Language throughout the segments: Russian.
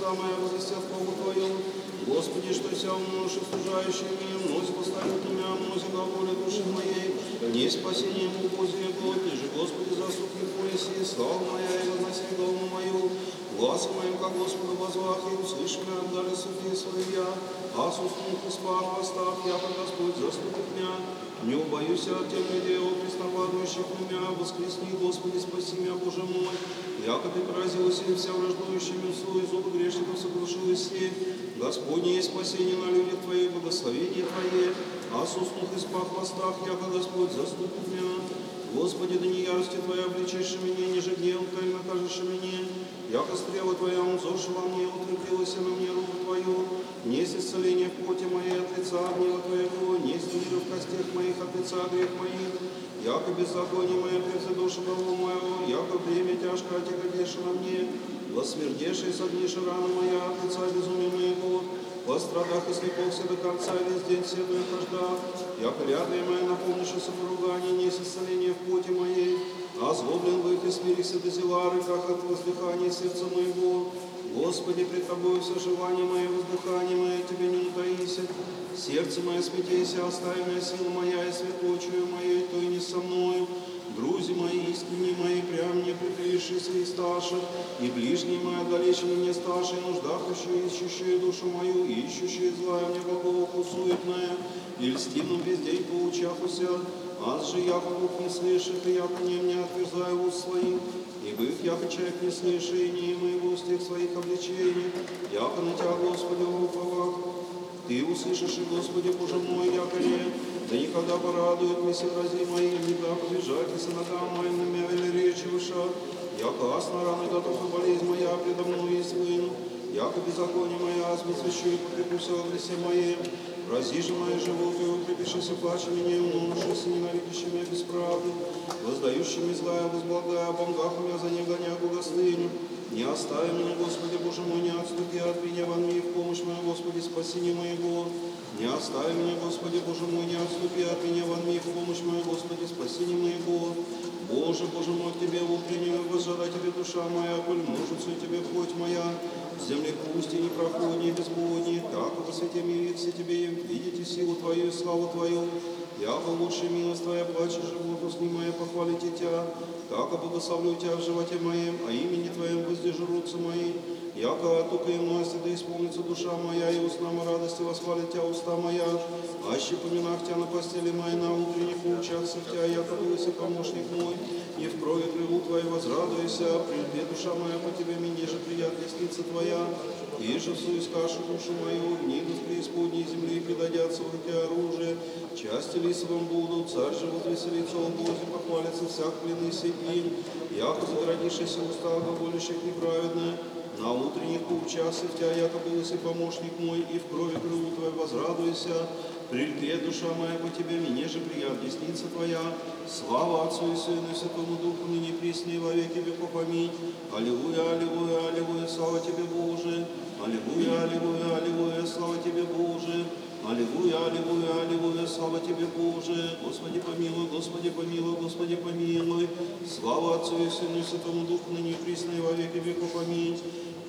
уста моя возвестят хвалу Твою. Господи, что ся умножишь служающими, вновь поставит меня, вновь глаголе души моей, не спасение ему Божие год, ниже Господи заступник пояси, слава моя и возноси голову мою, глазом моим ко Господу возвах, и услышь меня, отдали судьи свои я, а с устных испах остав, яко Господь заступит меня, не убоюсь от тех людей, преснопадающих меня, воскресни, Господи, спаси меня, Боже мой, яко Ты поразилась и вся враждующими в свой зубы грешников сокрушилась с ней. Господне есть спасение на людях Твоих, благословение Твое, а с устных испах постах, яко Господь заступит меня. Господи, да не ярости Твоя обличишь меня, ниже гневом Твоим накажешь меня, яко стрела Твоя узорши во мне, укрепилась на мне руку Твою, несть исцеление в поте моей от лица гнева Твоего, несть мира в костях моих от лица грех моих, яко беззаконие мое превзе душу голову мою, яко время тяжко отяготеше на мне, восмердеши и согниши рана моя от лица безумия моего, во страдах и слепохся до конца, весь день седую хожда, яко рядые мои напомнишься поругание, несть исцеление в поте моей, озлоблен в их и смирихся до зела, рыках от воздыхания сердца моего. Господи, пред Тобою все желание мое, воздыхание мое, Тебе не утаися. Сердце мое смятейся, остави меня, сила моя и светлочию моей, то и не со мною. Друзья мои, искренние мои, прям мне прикрывшиеся и старше, и ближние мои, отдалеченные мне старшие, нуждахущие, ищущие душу мою, и ищущие злая мне богов суетная, и льстивым весь день поучахуся, аз же яко Бог не слышит, и яко не мне отверзаю уст своих, ибо их яко человек не слышит, и не моего устих своих обличений, яко на Тебя, Господи, уповах. Ты услышишь, и Господи, Боже мой, яко не, да никогда порадует мне рази мои, никогда побежать, и ногам моим на меня вели речи выша, яко асно раны готов и болезнь моя предо мной есть выну, яко беззаконие моя, смысвящу и покрепуся во гресе моем, рази же мои животы, укрепишься плача меня, умножишься ненавидящими меня без правды, воздающими злая, возблагая, бомгах меня за негоняку гостыню. Не остави меня, Господи, Боже мой, не отступи от меня во мне в помощь мою, Господи, спасение моего. Не остави меня, Господи, Боже мой, не отступи от меня во мне в помощь мою, Господи, спасение моего. Боже, Боже мой, к Тебе утреннюю возжада Тебе душа моя, коль множится Тебе плоть моя, земли пусти, непроходней, безбодней, так во свете мирится Тебе, видите силу Твою и славу Твою. Яко лучше милость Твоя, плачь животу снимая, похвалите Тебя, так благословлю Тебя в животе моем, а имени Твоем воздержутся мои. Яко только и милости да исполнится душа моя, и устнам радости восхвалит Тебя уста моя. Аще поминах Тебя на постели моей, на утренних лучах Тебя, яко был помощник мой, и в крови крылу Твоей возрадуйся, прельбе душа моя по Тебе, мне же прият десница Твоя. И же суискашу душу мою, в небе преисподней земли предадятся в руки оружие, части лисовым будут, царь же возвеселится о Бозе, похвалится всяк плены сидим, яко заградившийся уста глаголящих неправедное, на утренних полчаса в Тебя, яко был и помощник мой, и в крови крылу Твоей возрадуйся, прельпе душа моя по Тебе, мне же прият десница Твоя, слава Отцу и Сыну и Святому Духу, ныне присно и во веки веков, аминь. Аллилуйя, аллилуйя, аллилуйя, слава Тебе, Боже. Аллилуйя, аллилуйя, аллилуйя, слава Тебе, Боже. Аллилуйя, аллилуйя, аллилуйя, слава Тебе, Боже. Господи помилуй, Господи помилуй, Господи помилуй. Слава Отцу и Сыну и Святому Духу, ныне и присно и во веки веков, аминь.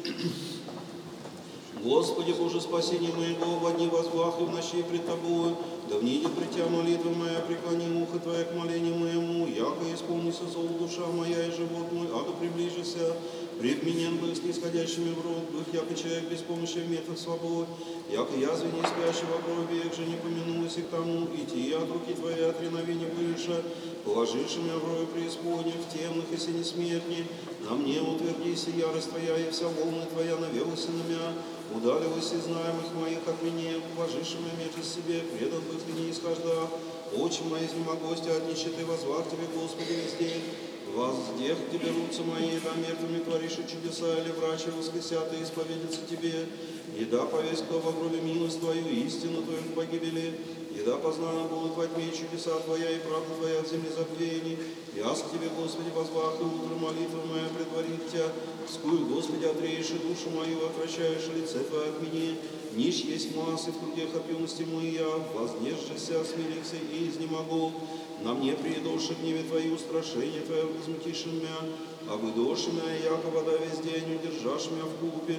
Господи Боже, спасение моего, во дни возглах и в ночи пред Тобою, да внидет пред Тебя молитва моя, преклони ухо Твое к молению моему, яко исполнится зол душа моя и живот мой, ако приближися, предменен был с нисходящими в рот, дух, яко человек без помощи в метах свобод, яко язве не спящего крови, век же не помянулась и к тому, идти от руки Твоей от реновения выше, положивши меня в рою преисподней, в темных и сине смертни, на мне утвердися ярость Твоя, и вся волна Твоя навелась на меня, удаливайся из знаемых моих от меня, вложивши меня меч из себе, предан быв ты не исхожда, очи мои изнемогости от нищеты, возвах Тебе, Господи, везде, воздех Тебе руцы мои, да мертвыми творишь чудеса, или врачи воскресят и исповедятся Тебе, и да повесь кто во гробе милость Твою, истину Твою в погибели, и да познана будут во тьме чудеса Твоя и правда Твоя в земле забвений. Яс к Тебе, Господи, возвах, и утро молитва моя предварит Тебя, скую, Господи, отреешь и душу мою, отвращаешь лице Твое от меня, нищ есть массы в трудах от юности моя, вознесшися, смирихся и изнемогу, на мне приедоши гневе Твои, устрашение Твое возмутишь меня, обыдоши меня, яко вода весь день, удержашь меня в купе,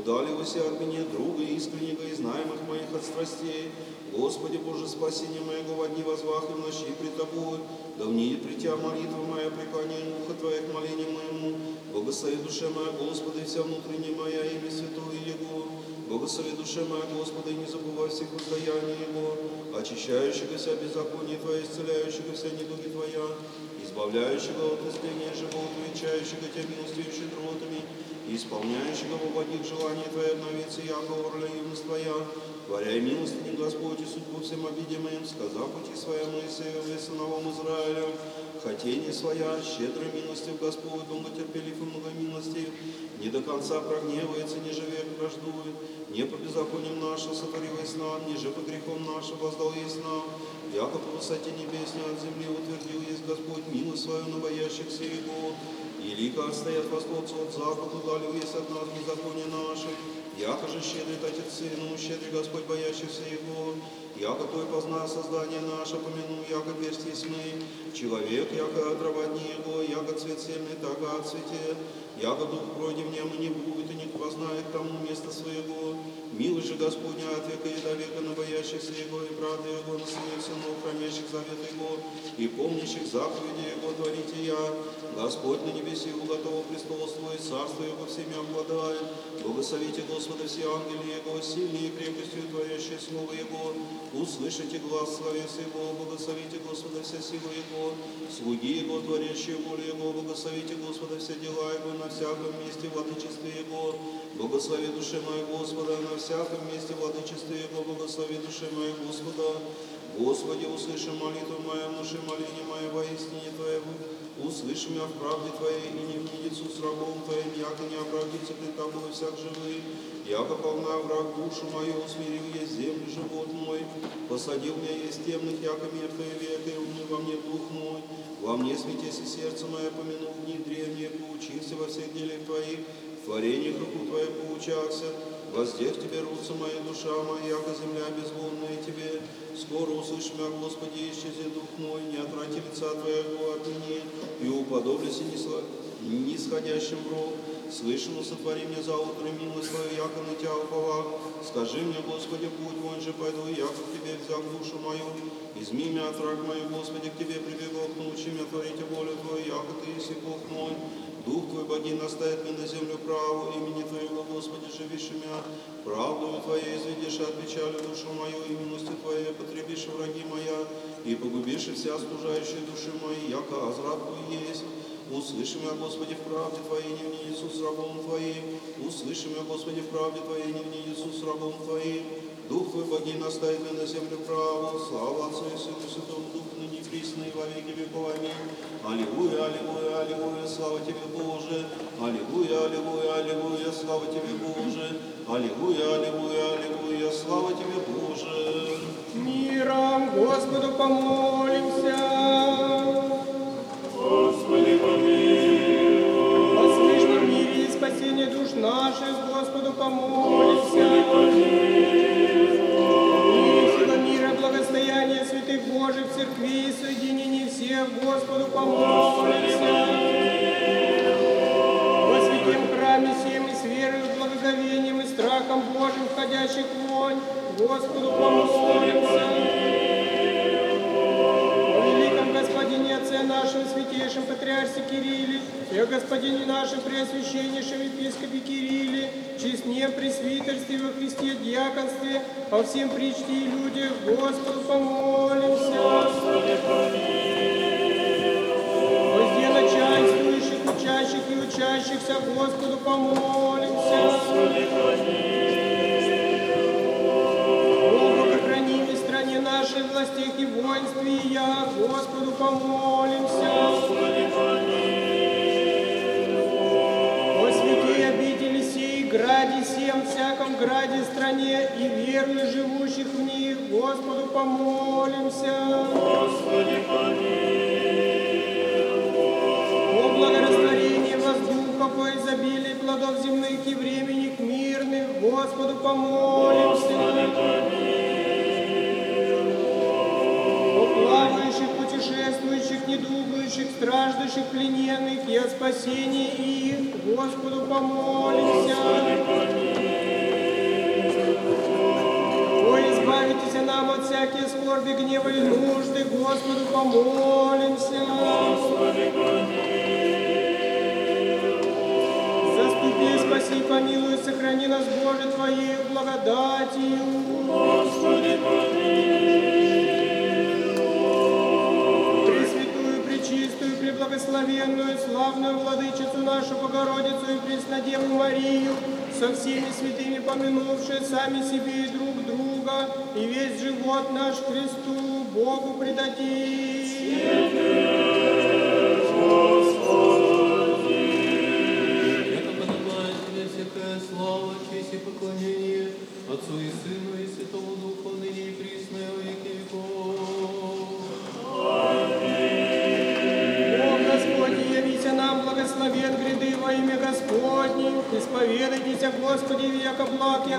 Удаливайся от меня, друга искреннего и знаемых моих от страстей. Господи Боже, спасение моего во дни возвах и в ночи пред Тобой. Да мне притя молитва моя, преклоняя ухо Твоих молений моему. Благослови душе моя, Господи, и вся внутренняя моя, имя святое Его. Благослови душе моя, Господи, и не забывай всех воздаяний Его, очищающего вся беззаконие Твое, исцеляющего вся недуги Твоя, избавляющего от истления живого, отвечающего Тебя милостью и щедротами, и исполняющего в одних желаний Твои обновиться, яко орля юность Твоя, творяй милостыню Господь и судьбу всем обидимым, сказав пути своя Моисею и сыновом Израиля, хотение своя, щедрой милостью Господь, долготерпелив и многомилостив, не до конца прогневается, ниже век враждует, не по беззакониям нашим сотворил есть нам, ниже по грехом нашим воздал есть нам, яко по высоте небесней от земли утвердил есть Господь милость свою на боящихся Его, и лика отстоят восходцу от запада, удалил есть от нас беззаконие наши, яко же щедрит Отец Сыну, щедрый Господь боящихся Его, яко Той познай создание наше, помяну, яко персть есть мы, человек, яко отравадни Его, яко цвет сельный, так и отцвете, яко дух пройдем в нем и не будет, и не познает тому место своего. Милость же Господня от века и до века на боящихся Его, и правда Его на сынов сынов, хранящих завет Его, и помнящих заповеди Его творите я. Господь на небесе уготовил престол свой, царство Его всеми обладает. Благословите Господа все ангели Его, сильные крепостью творящие слово Его. Услышите глаз словес Его, благословите Господа вся сила Его, слуги Его, творящие волю Его, благословите Господа все дела Его на всяком месте владычестве Его. Благослови душе моя Господа, на всяком месте владычестве Его, благослови душе моя Господа. Господи, услыши молитву мою, внуши моление мое во истине Твоему. Услыши меня в правде Твоей, и не в лицу с рабом Твоим, яко не обратится пред Тобой всяк живый. Яко полна враг душу мою, усмирил есть землю живот мой. Посадил меня есть темных, яко мертвый век, и умный во мне дух мой. Во мне сметись и сердце мое, помянул дни древние, поучился во всех делах Твоих, в творениях руку Твою поучался. Воздех Тебе руца моя, душа моя, яко земля безвольная Тебе. Скоро услышь меня, Господи, исчези дух мой, не отврати лица Твоего от меня, и уподоблюсь нисходящим в рог. Слышно, сотвори мне за утро милость Твою, яко на Тебя уповал. Скажи мне, Господи, путь вон же пойду, яко к Тебе взял душу мою. Изми меня от враг мою, Господи, к Тебе прибегал, научи меня творить волю Твою, яко Ты еси Бог мой. Дух Твой, боги, наставит меня на землю праву, имени Твоего, Господи, живишь меня. Правдою Твоей изведешь от печали душу мою, и милостью Твоей потребишь враги моя, и погубишь вся стужающая души моей, яко азраб Твой есть. Услыши меня, Господи, в правде Твоей, не вни Иисус рабом Твоим. Услыши меня, Господи, в правде Твоей, не вни Иисус рабом Твоим. Дух Твой, боги, наставит меня на землю праву. Слава Отцу и Сыну и Святому Духу, ныне и присно, и во веки веков. Аминь. Аллилуйя, аллилуйя, аллилуйя, слава Тебе, Боже. Аллилуйя, аллилуйя, аллилуйя, слава Тебе, Боже. Аллилуйя, аллилуйя, аллилуйя, слава Тебе, Боже. Миром Господу помолимся. Господи, помилуй. О слышном мире и спасении душ наших Господу помолимся. Господи, помилуй. И всего мира, благостояние святых Божьих в церкви и соединении всех Господу помолимся. Во святем храме сем и с верою, благоговением и страхом Божьим входящих вонь Господу помолимся. Господине Отце нашем, святейшем Патриарсе Кирилле, и о Господине нашем Преосвященнейшем Епископе Кирилле, честне пресвитерстве во Христе дьяконстве, о всем причте и людях, Господу помолимся. Господи, помилуй. Везде начальствующих, учащих и учащихся, Господу помолимся. Господи, помилуй. Нашей властях и воинстве, и я, Господу помолимся. Господи, помилуй. О святей обители сей, граде всем, всяком граде, стране, и верных живущих в них, Господу помолимся. Господи, помилуй. О благорастворении воздуха, по изобилии плодов земных и временных мирных, Господу помолимся. Господи, помилуй. Плавающих, путешествующих, недугающих, страждущих, плененных, и о спасении их. Господу помолимся. О, избавитесь нам от всякие скорби, гнева и нужды. Господу помолимся. Заступи, спаси, помилуй, сохрани нас, Боже, Твоей благодатью. Пресвятую, пречистую, преблагословенную, славную владычицу нашу Богородицу и Преснодеву Марию, со всеми святыми помянувшие сами себе и друг друга, и весь живот наш Христу Богу предадим. Слава, честь и поклонение Отцу и Сыну и Святому Духу, ныне и присно и во веки веков. Бог Господь, явися нам, благословен гряды во имя Господне, исповедайтесь о Господе, века благ,